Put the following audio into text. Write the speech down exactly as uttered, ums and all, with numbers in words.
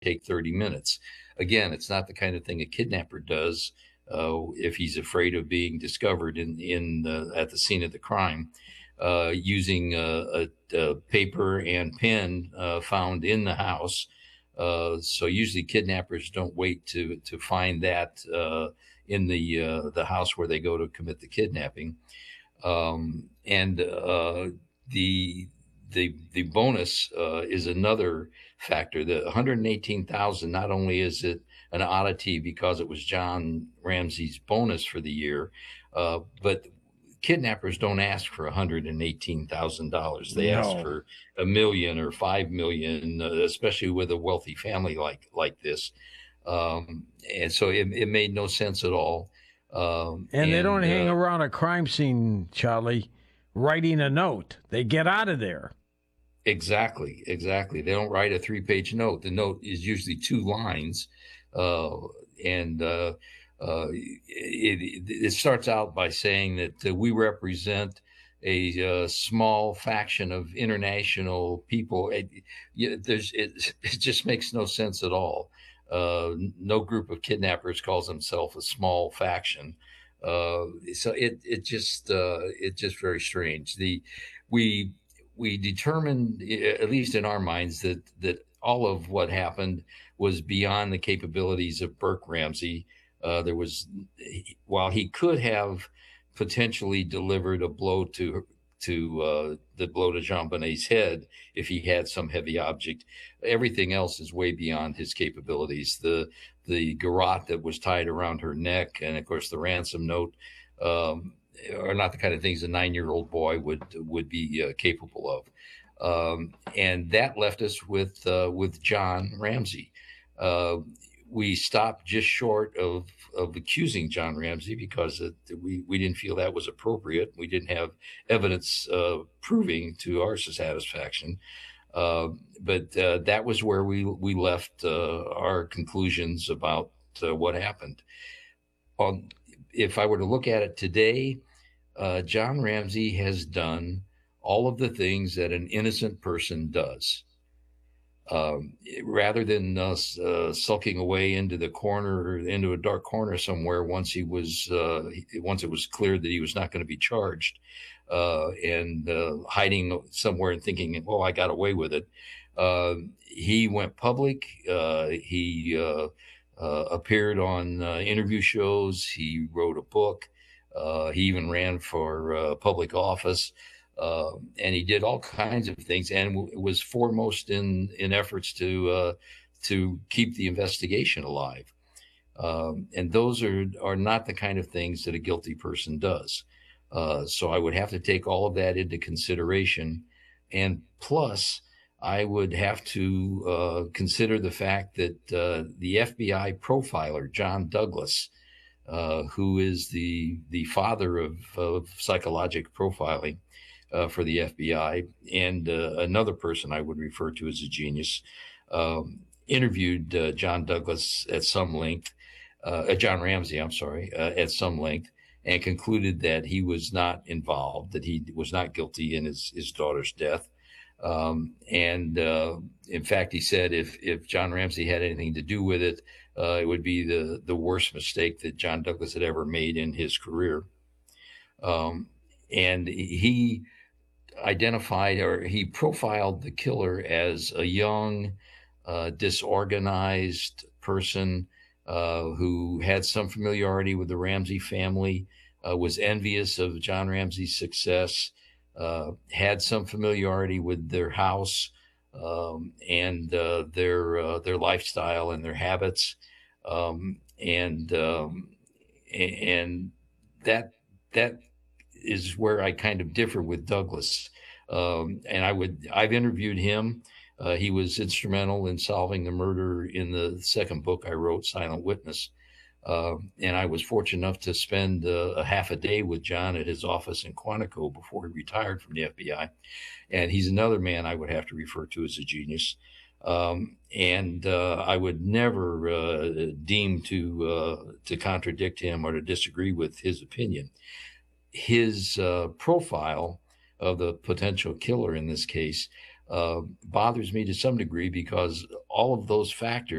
take thirty minutes. Again, it's not the kind of thing a kidnapper does uh, if he's afraid of being discovered in in the, at the scene of the crime, uh, using a, a, a paper and pen uh, found in the house. Uh, so usually kidnappers don't wait to to find that uh, in the uh, the house where they go to commit the kidnapping. Um, and uh, the the the bonus uh, is another factor. The one hundred eighteen thousand. Not only is it an oddity because it was John Ramsey's bonus for the year, uh, but kidnappers don't ask for one hundred eighteen thousand dollars. They ask No. for a million or five million, uh, especially with a wealthy family like like this. Um, and so it, it made no sense at all. Um, And they don't and hang uh, around a crime scene, Charlie, writing a note. They get out of there. Exactly, exactly. They don't write a three-page note. The note is usually two lines, uh, and uh, uh, it, it starts out by saying that uh, we represent a uh, small faction of international people. It, yeah, there's, it, it just makes no sense at all. Uh, no group of kidnappers calls themselves a small faction. Uh, so it it just uh, it's just very strange. The we we determined, at least in our minds, that that all of what happened was beyond the capabilities of Burke Ramsey. Uh, there was, while he could have potentially delivered a blow to to uh, the blow to JonBenét's head if he had some heavy object, everything else is way beyond his capabilities. The the garrote that was tied around her neck, and of course the ransom note. Um, are not the kind of things a nine-year-old boy would would be uh, capable of, um, and that left us with uh, with John Ramsey. Uh, we stopped just short of of accusing John Ramsey because it, we we didn't feel that was appropriate. We didn't have evidence uh, proving to our satisfaction. Uh, but uh, that was where we we left uh, our conclusions about uh, what happened. On, if I were to look at it today, uh, John Ramsey has done all of the things that an innocent person does. Um, rather than uh, uh, sulking away into the corner, into a dark corner somewhere, once he was, uh, once it was clear that he was not going to be charged, uh, and uh, hiding somewhere and thinking, "Oh, I got away with it." Uh, he went public. Uh, he uh, uh, appeared on uh, interview shows. He wrote a book. Uh, he even ran for uh, public office. Uh, and he did all kinds of things, and w- was foremost in in efforts to uh, to keep the investigation alive. Um, and those are are not the kind of things that a guilty person does. Uh, so I would have to take all of that into consideration, and plus I would have to uh, consider the fact that uh, the F B I profiler John Douglas, uh, who is the the father of, of psychologic profiling uh, for the F B I, and uh, another person I would refer to as a genius, um, interviewed uh, John Douglas at some length, uh, John Ramsey, I'm sorry, uh, at some length, and concluded that he was not involved, that he was not guilty in his, his daughter's death. Um, and uh, in fact, he said if if John Ramsey had anything to do with it, uh, it would be the the worst mistake that John Douglas had ever made in his career. Um, and he identified, or he profiled, the killer as a young, uh, disorganized person uh, who had some familiarity with the Ramsey family, uh, was envious of John Ramsey's success, uh, had some familiarity with their house, um, and uh, their uh, their lifestyle and their habits, um, and um, and that that is where I kind of differ with Douglas. Um, and I would I've interviewed him. Uh, he was instrumental in solving the murder in the second book I wrote, Silent Witness. Uh, and I was fortunate enough to spend uh, a half a day with John at his office in Quantico before he retired from the F B I. And he's another man I would have to refer to as a genius. Um, and uh, I would never uh, deem to uh, to contradict him or to disagree with his opinion. His uh, profile of the potential killer in this case uh, bothers me to some degree because all of those factors